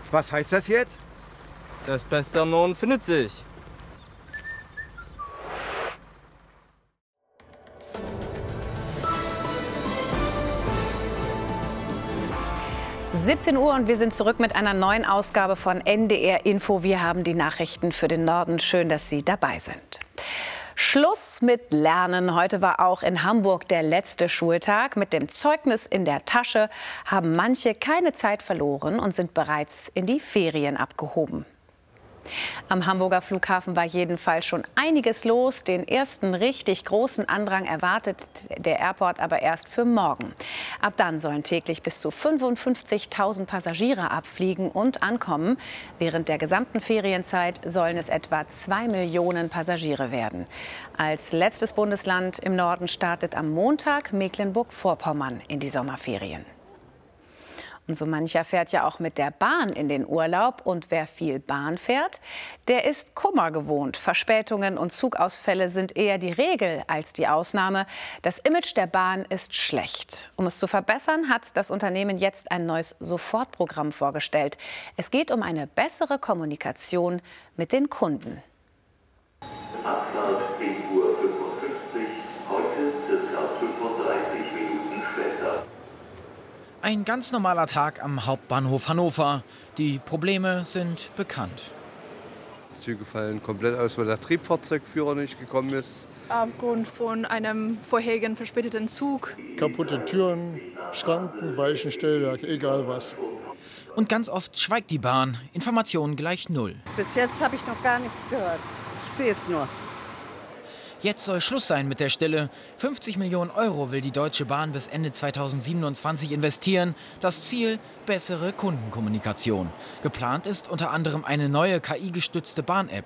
Was heißt das jetzt? Das Beste am Norden findet sich. Uhr und wir sind zurück mit einer neuen Ausgabe von NDR Info. Wir haben die Nachrichten für den Norden. Schön, dass Sie dabei sind. Schluss mit Lernen. Heute war auch in Hamburg der letzte Schultag. Mit dem Zeugnis in der Tasche haben manche keine Zeit verloren und sind bereits in die Ferien abgehoben. Am Hamburger Flughafen war jedenfalls schon einiges los. Den ersten richtig großen Andrang erwartet der Airport aber erst für morgen. Ab dann sollen täglich bis zu 55.000 Passagiere abfliegen und ankommen. Während der gesamten Ferienzeit sollen es etwa 2 Millionen Passagiere werden. Als letztes Bundesland im Norden startet am Montag Mecklenburg-Vorpommern in die Sommerferien. Und so mancher fährt ja auch mit der Bahn in den Urlaub. Und wer viel Bahn fährt, der ist Kummer gewohnt. Verspätungen und Zugausfälle sind eher die Regel als die Ausnahme. Das Image der Bahn ist schlecht. Um es zu verbessern, hat das Unternehmen jetzt ein neues Sofortprogramm vorgestellt. Es geht um eine bessere Kommunikation mit den Kunden. Abfahrt 10:55 Uhr, heute circa 35 Minuten später. Ein ganz normaler Tag am Hauptbahnhof Hannover. Die Probleme sind bekannt. Züge fallen komplett aus, weil der Triebfahrzeugführer nicht gekommen ist. Aufgrund von einem vorherigen verspäteten Zug. Kaputte Türen, Schranken, Weichenstellwerk, egal was. Und ganz oft schweigt die Bahn. Informationen gleich null. Bis jetzt habe ich noch gar nichts gehört. Ich sehe es nur. Jetzt soll Schluss sein mit der Stille. 50 Millionen Euro will die Deutsche Bahn bis Ende 2027 investieren. Das Ziel: bessere Kundenkommunikation. Geplant ist unter anderem eine neue KI-gestützte Bahn-App.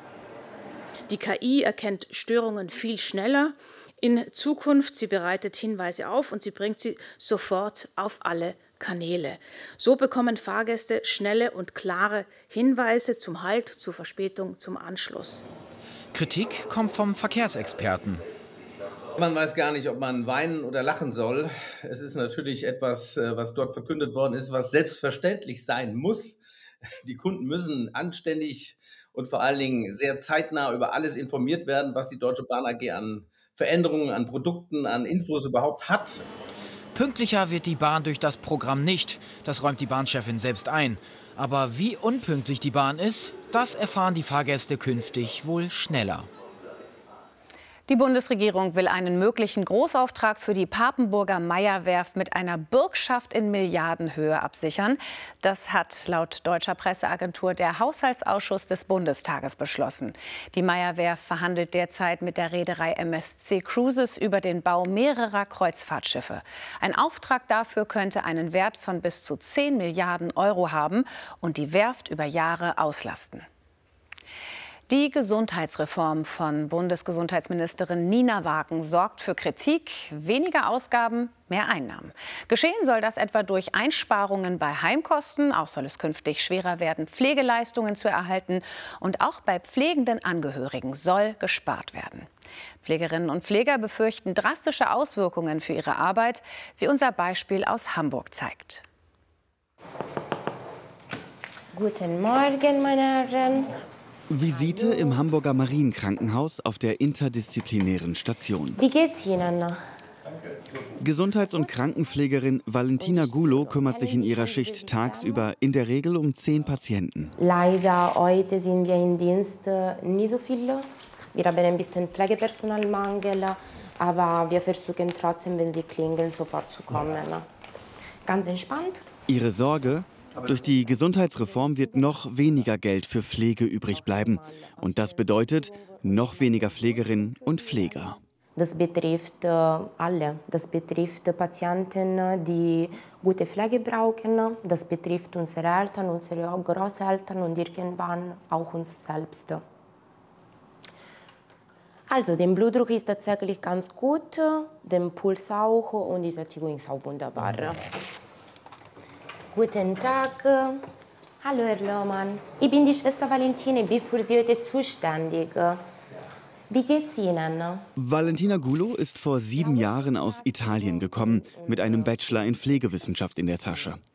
Die KI erkennt Störungen viel schneller. In Zukunft, sie bereitet Hinweise auf und sie bringt sie sofort auf alle Kanäle. So bekommen Fahrgäste schnelle und klare Hinweise zum Halt, zur Verspätung, zum Anschluss. Kritik kommt vom Verkehrsexperten. Man weiß gar nicht, ob man weinen oder lachen soll. Es ist natürlich etwas, was dort verkündet worden ist, was selbstverständlich sein muss. Die Kunden müssen anständig und vor allen Dingen sehr zeitnah über alles informiert werden, was die Deutsche Bahn AG an Veränderungen, an Produkten, an Infos überhaupt hat. Pünktlicher wird die Bahn durch das Programm nicht. Das räumt die Bahnchefin selbst ein. Aber wie unpünktlich die Bahn ist, das erfahren die Fahrgäste künftig wohl schneller. Die Bundesregierung will einen möglichen Großauftrag für die Papenburger Meyer-Werft mit einer Bürgschaft in Milliardenhöhe absichern. Das hat laut deutscher Presseagentur der Haushaltsausschuss des Bundestages beschlossen. Die Meyer-Werft verhandelt derzeit mit der Reederei MSC Cruises über den Bau mehrerer Kreuzfahrtschiffe. Ein Auftrag dafür könnte einen Wert von bis zu 10 Milliarden Euro haben und die Werft über Jahre auslasten. Die Gesundheitsreform von Bundesgesundheitsministerin Nina Wagen sorgt für Kritik. Weniger Ausgaben, mehr Einnahmen. Geschehen soll das etwa durch Einsparungen bei Heimkosten. Auch soll es künftig schwerer werden, Pflegeleistungen zu erhalten. Und auch bei pflegenden Angehörigen soll gespart werden. Pflegerinnen und Pfleger befürchten drastische Auswirkungen für ihre Arbeit, wie unser Beispiel aus Hamburg zeigt. Guten Morgen, meine Herren. Visite im Hamburger Marienkrankenhaus auf der interdisziplinären Station. Wie geht's Ihnen? Gesundheits- und Krankenpflegerin Valentina Gulo kümmert sich in ihrer Schicht tagsüber in der Regel um 10 Patienten. Leider heute sind wir im Dienst nicht so viele. Wir haben ein bisschen Pflegepersonalmangel, aber wir versuchen trotzdem, wenn sie klingeln, sofort zu kommen. Ganz entspannt. Ihre Sorge? Durch die Gesundheitsreform wird noch weniger Geld für Pflege übrig bleiben. Und das bedeutet noch weniger Pflegerinnen und Pfleger. Das betrifft alle. Das betrifft Patienten, die gute Pflege brauchen. Das betrifft unsere Eltern, unsere Großeltern und irgendwann auch uns selbst. Also, der Blutdruck ist tatsächlich ganz gut, der Puls auch und die Sättigung ist auch wunderbar. Guten Tag. Hallo, Herr Lohmann. Ich bin die Schwester Valentine, bin für Sie heute zuständig. Wie geht's Ihnen? Valentina Gulo ist vor 7 Jahren aus Italien gekommen, mit einem Bachelor in Pflegewissenschaft in der Tasche.